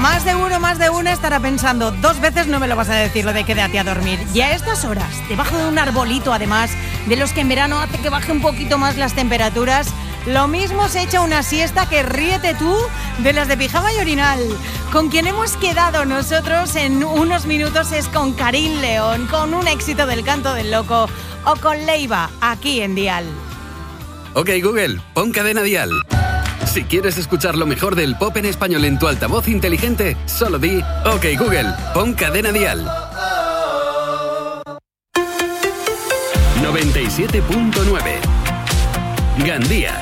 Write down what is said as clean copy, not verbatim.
Más de uno estará pensando, 2 veces no me lo vas a decir lo de quédate a dormir. Y a estas horas, debajo de un arbolito además, de los que en verano hace que baje un poquito más las temperaturas, lo mismo se echa una siesta que ríete tú de las de pijama y orinal. Con quien hemos quedado nosotros en unos minutos es con Karim León, con un éxito del Canto del Loco, o con Leiva, aquí en Dial. Ok, Google, pon Cadena Dial. Si quieres escuchar lo mejor del pop en español en tu altavoz inteligente, solo di OK Google, pon Cadena Dial. 97.9 Gandía.